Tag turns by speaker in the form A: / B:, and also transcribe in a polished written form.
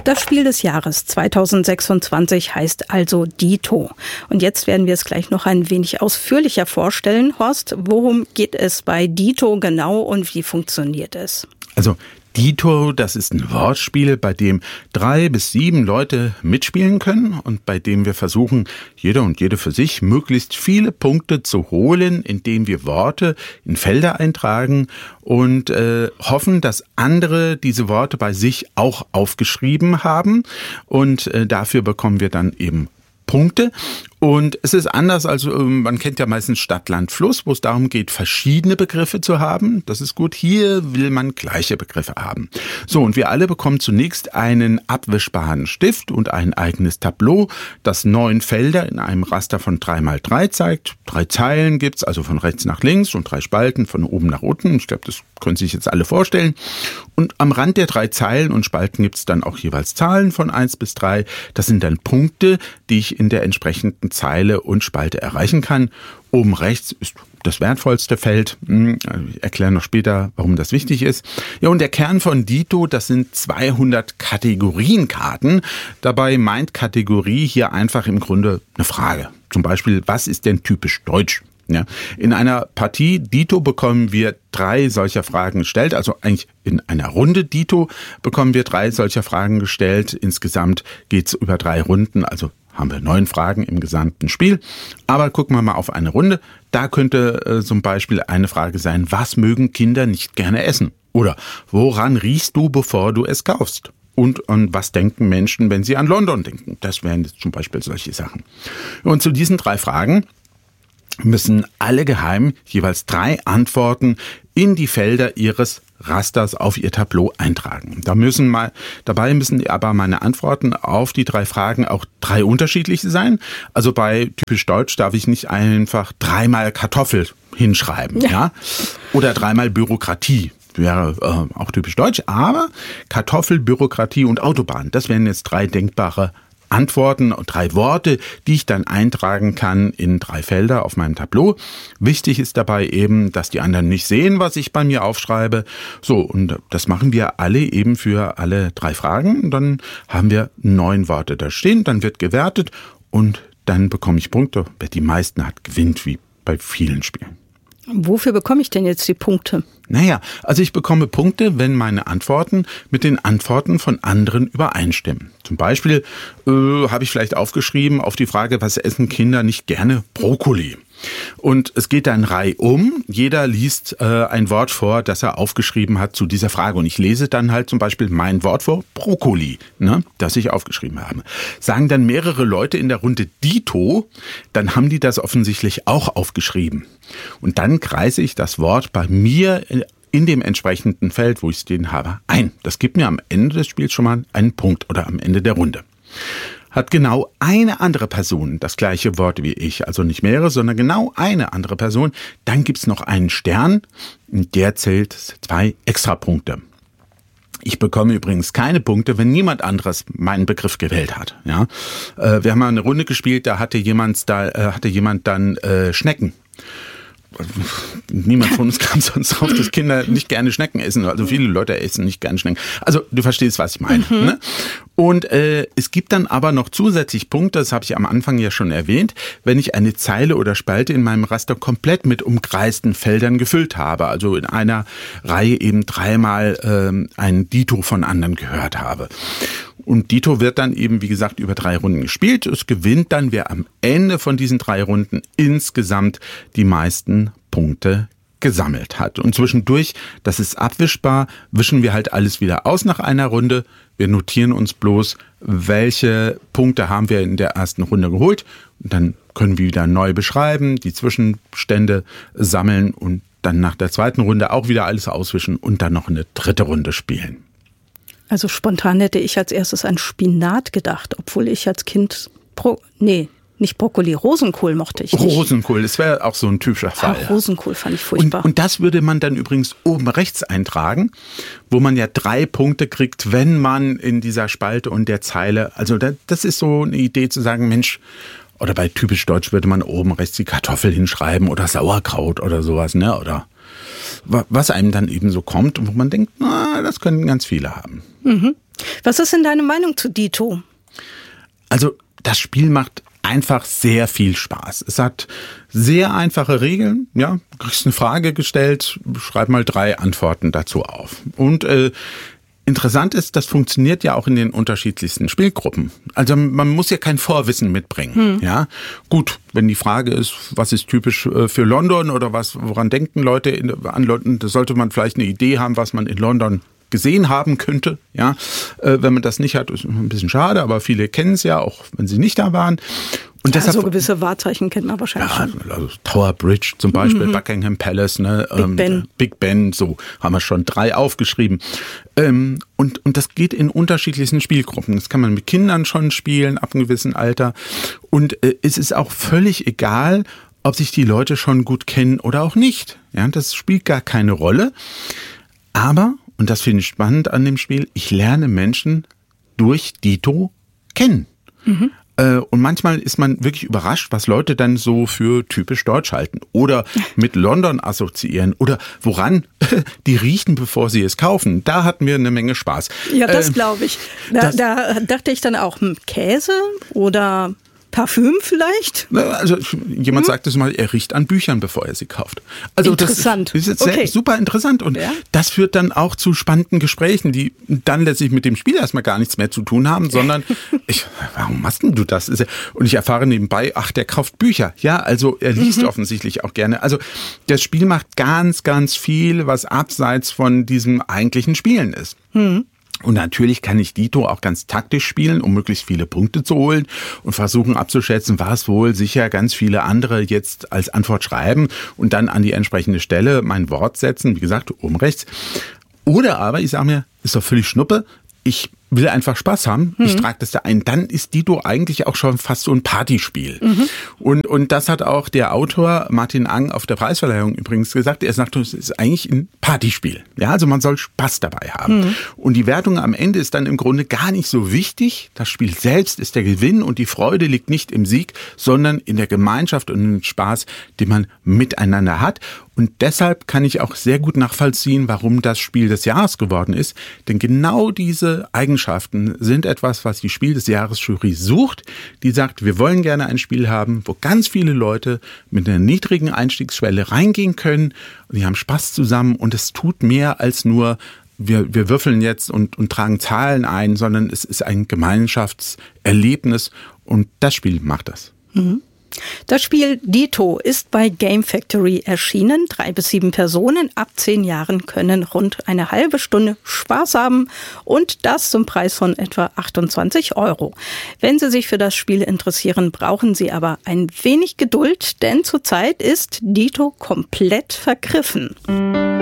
A: Das Spiel des Jahres 2026 heißt also Dito. Und jetzt werden wir es gleich noch ein wenig ausführlicher vorstellen. Horst, worum geht es bei Dito genau und wie funktioniert es?
B: Also Dito, das ist ein Wortspiel, bei dem 3 bis 7 Leute mitspielen können und bei dem wir versuchen, jeder und jede für sich möglichst viele Punkte zu holen, indem wir Worte in Felder eintragen und hoffen, dass andere diese Worte bei sich auch aufgeschrieben haben und dafür bekommen wir dann eben Punkte. Und es ist anders, also man kennt ja meistens Stadt, Land, Fluss, wo es darum geht, verschiedene Begriffe zu haben. Das ist gut. Hier will man gleiche Begriffe haben. So, und wir alle bekommen zunächst einen abwischbaren Stift und ein eigenes Tableau, das 9 Felder in einem Raster von 3x3 zeigt. 3 Zeilen gibt's, also von rechts nach links und 3 Spalten von oben nach unten. Ich glaube, das können sich jetzt alle vorstellen. Und am Rand der 3 Zeilen und Spalten gibt's dann auch jeweils Zahlen von 1 bis 3. Das sind dann Punkte, die ich in der entsprechenden Zeile und Spalte erreichen kann. Oben rechts ist das wertvollste Feld. Ich erkläre noch später, warum das wichtig ist. Ja, und der Kern von Dito, das sind 200 Kategorienkarten. Dabei meint Kategorie hier einfach im Grunde eine Frage. Zum Beispiel, was ist denn typisch deutsch? Ja, in einer Partie Dito bekommen wir 3 solcher Fragen gestellt, also eigentlich in einer Runde Dito bekommen wir 3 solcher Fragen gestellt. Insgesamt geht's über 3 Runden, also haben wir 9 Fragen im gesamten Spiel. Aber gucken wir mal auf eine Runde. Da könnte zum Beispiel eine Frage sein, was mögen Kinder nicht gerne essen? Oder woran riechst du, bevor du es kaufst? Und an was denken Menschen, wenn sie an London denken? Das wären jetzt zum Beispiel solche Sachen. Und zu diesen 3 Fragen müssen alle geheim jeweils 3 Antworten in die Felder ihres Rasters auf ihr Tableau eintragen. Dabei müssen aber meine Antworten auf die 3 Fragen auch 3 unterschiedliche sein. Also bei typisch Deutsch darf ich nicht einfach 3-mal Kartoffel hinschreiben, ja? Oder 3-mal Bürokratie. Wäre auch typisch deutsch, aber Kartoffel, Bürokratie und Autobahn, das wären jetzt 3 denkbare Antworten und 3 Worte, die ich dann eintragen kann in 3 Felder auf meinem Tableau. Wichtig ist dabei eben, dass die anderen nicht sehen, was ich bei mir aufschreibe. So, und das machen wir alle eben für alle 3 Fragen. Dann haben wir 9 Worte da stehen, dann wird gewertet und dann bekomme ich Punkte. Wer die meisten hat, gewinnt, wie bei vielen Spielen.
A: Wofür bekomme ich denn jetzt die Punkte?
B: Naja, also ich bekomme Punkte, wenn meine Antworten mit den Antworten von anderen übereinstimmen. Zum Beispiel habe ich vielleicht aufgeschrieben auf die Frage, was essen Kinder nicht gerne? Brokkoli. Und es geht dann reihum. Jeder liest ein Wort vor, das er aufgeschrieben hat zu dieser Frage. Und ich lese dann halt zum Beispiel mein Wort vor, Brokkoli, das ich aufgeschrieben habe. Sagen dann mehrere Leute in der Runde Dito, dann haben die das offensichtlich auch aufgeschrieben. Und dann kreise ich das Wort bei mir in dem entsprechenden Feld, wo ich es denen habe, ein. Das gibt mir am Ende des Spiels schon mal einen Punkt oder am Ende der Runde. Hat genau eine andere Person das gleiche Wort wie ich, also nicht mehrere, sondern genau eine andere Person, dann gibt's noch einen Stern, der zählt 2 Extrapunkte. Ich bekomme übrigens keine Punkte, wenn niemand anderes meinen Begriff gewählt hat. Ja, wir haben mal eine Runde gespielt, da hatte jemand dann Schnecken. Niemand von uns kam sonst drauf, dass Kinder nicht gerne Schnecken essen. Also viele Leute essen nicht gerne Schnecken. Also du verstehst, was ich meine. Ne? Und es gibt dann aber noch zusätzlich Punkte, das habe ich am Anfang ja schon erwähnt, wenn ich eine Zeile oder Spalte in meinem Raster komplett mit umkreisten Feldern gefüllt habe. Also in einer Reihe eben 3-mal ein Dito von anderen gehört habe. Und Dito wird dann eben, wie gesagt, über 3 Runden gespielt. Es gewinnt dann, wer am Ende von diesen 3 Runden insgesamt die meisten Punkte gesammelt hat. Und zwischendurch, das ist abwischbar, wischen wir halt alles wieder aus nach einer Runde. Wir notieren uns bloß, welche Punkte haben wir in der ersten Runde geholt. Und dann können wir wieder neu beschreiben, die Zwischenstände sammeln und dann nach der zweiten Runde auch wieder alles auswischen und dann noch eine 3. Runde spielen.
A: Also spontan hätte ich als erstes an Spinat gedacht, obwohl ich als Kind nicht Brokkoli, Rosenkohl mochte ich nicht.
B: Rosenkohl, das wäre auch so ein typischer Fall.
A: Ach, Rosenkohl fand ich furchtbar.
B: Und das würde man dann übrigens oben rechts eintragen, wo man ja 3 Punkte kriegt, wenn man in dieser Spalte und der Zeile, also das ist so eine Idee zu sagen, Mensch, oder bei typisch Deutsch würde man oben rechts die Kartoffel hinschreiben oder Sauerkraut oder sowas, ne? Oder was einem dann eben so kommt und wo man denkt, das können ganz viele haben.
A: Was ist denn deine Meinung zu Dito?
B: Also das Spiel macht einfach sehr viel Spaß. Es hat sehr einfache Regeln. Ja, du kriegst eine Frage gestellt, schreib mal 3 Antworten dazu auf. Und interessant ist, das funktioniert ja auch in den unterschiedlichsten Spielgruppen. Also man muss ja kein Vorwissen mitbringen. Ja, gut, wenn die Frage ist, was ist typisch für London oder woran denken Leute an London, da sollte man vielleicht eine Idee haben, was man in London gesehen haben könnte. Ja, wenn man das nicht hat, ist ein bisschen schade, aber viele kennen es ja, auch wenn sie nicht da waren. Und deshalb,
A: so gewisse Wahrzeichen kennt man wahrscheinlich schon.
B: Also Tower Bridge zum Beispiel, Buckingham Palace, ne, Big Ben, so haben wir schon 3 aufgeschrieben. Und das geht in unterschiedlichsten Spielgruppen. Das kann man mit Kindern schon spielen, ab einem gewissen Alter. Und es ist auch völlig egal, ob sich die Leute schon gut kennen oder auch nicht. Ja, das spielt gar keine Rolle. Aber, und das finde ich spannend an dem Spiel, ich lerne Menschen durch Dito kennen. Und manchmal ist man wirklich überrascht, was Leute dann so für typisch deutsch halten oder mit London assoziieren oder woran die riechen, bevor sie es kaufen. Da hatten wir eine Menge Spaß.
A: Ja, das glaube ich. Da dachte ich dann auch, Käse oder Parfüm vielleicht?
B: Also jemand sagte es mal, er riecht an Büchern, bevor er sie kauft. Also
A: interessant.
B: Das ist jetzt super interessant und das führt dann auch zu spannenden Gesprächen, die dann letztlich mit dem Spiel erstmal gar nichts mehr zu tun haben, sondern warum machst denn du das? Und ich erfahre nebenbei, der kauft Bücher. Ja, also er liest offensichtlich auch gerne. Also das Spiel macht ganz, ganz viel, was abseits von diesem eigentlichen Spielen ist. Und natürlich kann ich Dito auch ganz taktisch spielen, um möglichst viele Punkte zu holen und versuchen abzuschätzen, was wohl sicher ganz viele andere jetzt als Antwort schreiben und dann an die entsprechende Stelle mein Wort setzen, wie gesagt, oben rechts. Oder aber ich sage mir, ist doch völlig Schnuppe, ich will einfach Spaß haben, ich trage das da ein, dann ist Dito eigentlich auch schon fast so ein Partyspiel. Und das hat auch der Autor Martin Ang auf der Preisverleihung übrigens gesagt. Er sagt, es ist eigentlich ein Partyspiel. Ja, also man soll Spaß dabei haben. Und die Wertung am Ende ist dann im Grunde gar nicht so wichtig. Das Spiel selbst ist der Gewinn und die Freude liegt nicht im Sieg, sondern in der Gemeinschaft und im Spaß, den man miteinander hat. Und deshalb kann ich auch sehr gut nachvollziehen, warum das Spiel des Jahres geworden ist. Denn genau diese Eigenschaften sind etwas, was die Spiel des Jahres Jury sucht. Die sagt, wir wollen gerne ein Spiel haben, wo ganz viele Leute mit einer niedrigen Einstiegsschwelle reingehen können. Und die haben Spaß zusammen und es tut mehr als nur, wir würfeln jetzt und tragen Zahlen ein, sondern es ist ein Gemeinschaftserlebnis und das Spiel macht das.
A: Das Spiel Dito ist bei Game Factory erschienen. 3 bis 7 Personen ab 10 Jahren können rund eine halbe Stunde Spaß haben und das zum Preis von etwa 28 €. Wenn Sie sich für das Spiel interessieren, brauchen Sie aber ein wenig Geduld, denn zurzeit ist Dito komplett vergriffen.